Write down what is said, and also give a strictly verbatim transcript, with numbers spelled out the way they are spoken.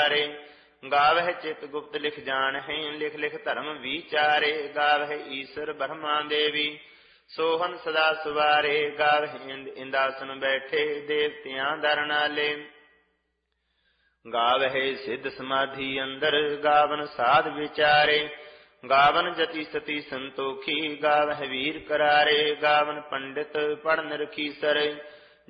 ਗਾਵਹਿ ਚਿਤ ਗੁਪਤ ਲਿਖ ਜਾਣ ਹੈ, ਲਿਖ ਲਿਖ ਧਰਮ ਵਿਚਾਰੇ। ਗਾਵਹਿ ਈਸ਼ਰ ਬ੍ਰਹਮਾ ਦੇਵੀ, ਸੋਹਨ ਸਦਾ ਸੁਵਾਰੇ। ਗਾਵਹਿ ਇੰਦ ਇੰਦਾਸਨ ਬੈਠੇ, ਦੇਵਤਿਆਂ ਦਰ ਨਾਲੇ। ਗਾਵਹਿ ਸਿੱਧ ਸਮਾਧੀ ਅੰਦਰ, ਗਾਵਨ ਸਾਧ ਵਿਚਾਰੇ। ਗਾਵਨ ਜਤੀ ਸਤੀ ਸੰਤੋਖੀ, ਗਾਵਹਿ ਵੀਰ ਕਰਾਰੇ। ਗਾਵਨ ਪੰਡਿਤ ਪੜ੍ਹਨ ਰਖੀਸਰ,